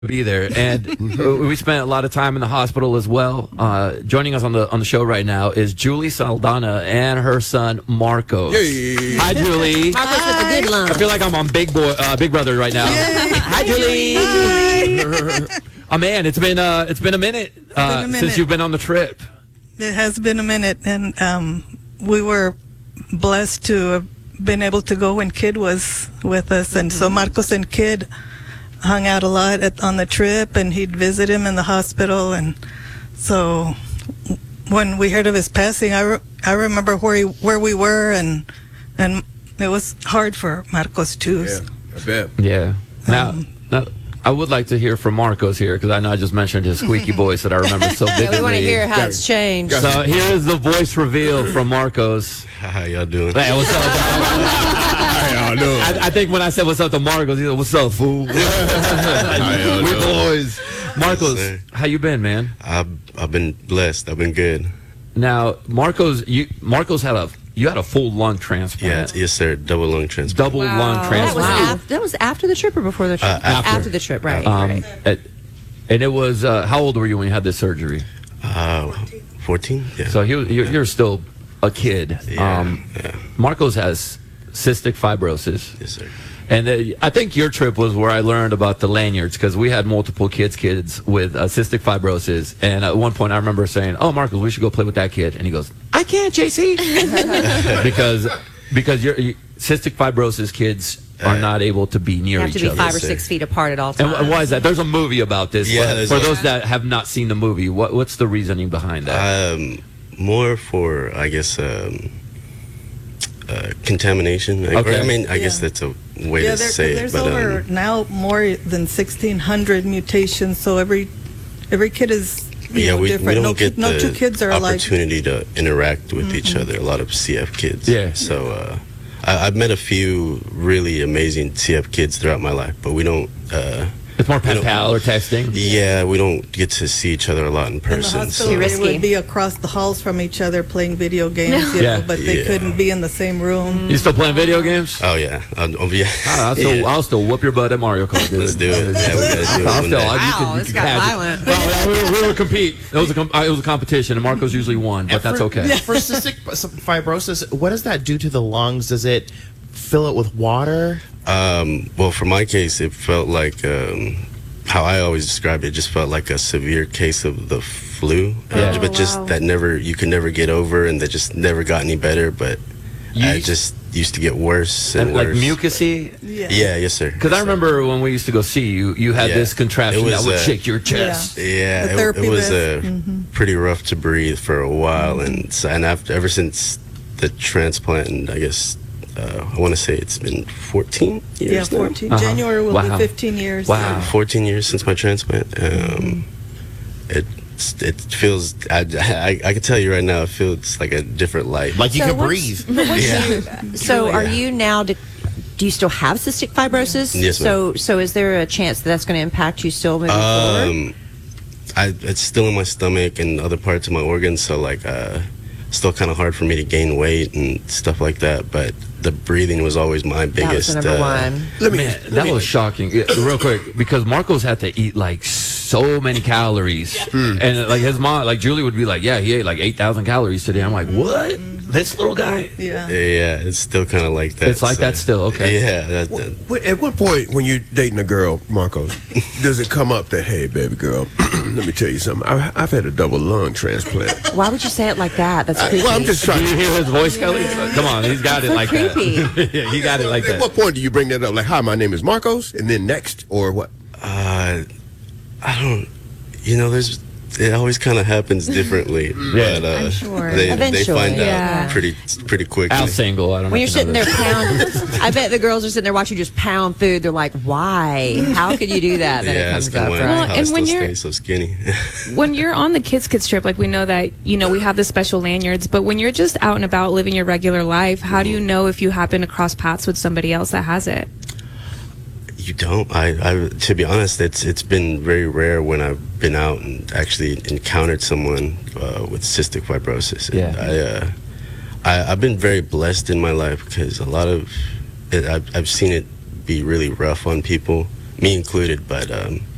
be there, and we spent a lot of time in the hospital as well. Joining us on the show right now is Julie Saldana and her son Marcos. Yay. Hi, Julie. Marcos with a good line. I feel like I'm on Big Brother right now. Hi, Julie. Oh man, it's been a minute since you've been on the trip. It has been a minute, and we were blessed to have been able to go when Kid was with us, and so Marcos and Kid hung out a lot on the trip, and he'd visit him in the hospital. And so when we heard of his passing, I remember where we were, and it was hard for Marcos too. Yeah, I bet. Yeah. Now, I would like to hear from Marcos here, because I know I just mentioned his squeaky voice that I remember so vividly. Yeah, we want to hear how it's changed. So here is the voice reveal from Marcos. How y'all doing? Hey, what's up? How y'all doing? I think when I said what's up to Marcos, he said, "What's up, fool?" We boys. Marcos, how you been, man? I've been blessed. I've been good. Now, Marcos had a full lung transplant. Yes, sir. Double lung transplant. Double lung transplant. That was after the trip or before the trip? After the trip, right. And it was how old were you when you had this surgery? 14. Yeah. So you're still a kid. Yeah. Marcos has cystic fibrosis. Yes, sir. And I think your trip was where I learned about the lanyards, because we had multiple kids with cystic fibrosis. And at one point I remember saying, "Oh, Marcos, we should go play with that kid." And he goes, "I can't, JC." because your cystic fibrosis kids are not able to be near each other. You have to be 5 or 6 feet apart at all times. And why is that? There's a movie about this. Yeah, for those that have not seen the movie, what's the reasoning behind that? More for, I guess, contamination. Okay. I mean, I guess that's a way to say it. There's But over now more than 1,600 mutations, so every kid is different. we don't get no the two kids are alike. opportunity to interact with each other. A lot of CF kids. Yeah. So I've met a few really amazing CF kids throughout my life, but we don't. It's more pen pal or texting. Yeah, we don't get to see each other a lot in In the person. hospital, they would be across the halls from each other playing video games, but they couldn't be in the same room. You still playing video games? Oh yeah, yeah. I'll still whoop your butt at Mario Kart. Dude. Let's do it. Yeah, we gotta do it one day. Wow, this got violent. We would compete. It was a competition, and Marcos usually won, but that's okay. For cystic fibrosis, what does that do to the lungs? Does it fill it with water? Well, for my case, it felt like how I always described it. It just felt like a severe case of the flu, but just that you could never get over, and that just never got any better. But I just used to get worse and like worse. mucusy. Yeah, yes, sir. Because I rember when we used to go see you, you had this contraption that would shake your chest. Yeah, it was pretty rough to breathe for a while, and ever since the transplant, and I guess. I want to say it's been 14 years. Yeah, 14. Now. January will be 15 years. Wow, 14 years since my transplant. It feels. I can tell you right now, it feels like a different life. Like you can breathe. So, are you now? Do you still have cystic fibrosis? Yes, ma'am. So is there a chance that's going to impact you still moving forward? It's still in my stomach and other parts of my organs, so still kind of hard for me to gain weight and stuff like that. But the breathing was always my biggest. That was number one. That was shocking. Yeah, real quick, because Marcos had to eat like so many calories, and like his mom, like Julie would be like, "Yeah, he ate like 8,000 calories today." I'm like, "What? This little guy?" Yeah, it's still kind of like that. It's like that still. Okay. Yeah. At what point when you're dating a girl, Marcos, does it come up that, "Hey, baby girl, let me tell you something. I've had a double lung transplant." Why would you say it like that? That's creepy. Well, I'm just trying. Do you hear his voice, Kelly? Come on, he's got it like creepy. that. Yeah, he got it like that. At what point do you bring that up? Like, "Hi, my name is Marcos," and then next, or what? I don't. It always kind of happens differently. But I'm sure. they find out pretty quickly. Al's single. I don't know. When you're sitting there pounding, I bet the girls are sitting there watching you just pound food. They're like, "Why? How could you do that?" Then it comes up, right? Well, and when you're so skinny. When you're on the kids trip, like we know that we have the special lanyards, but when you're just out and about living your regular life, how do you know if you happen to cross paths with somebody else that has it? You don't. I to be honest, it's been very rare when I've been out and actually encountered someone with cystic fibrosis. Yeah. I've been very blessed in my life, because a lot of it, I've seen it be really rough on people, me included. But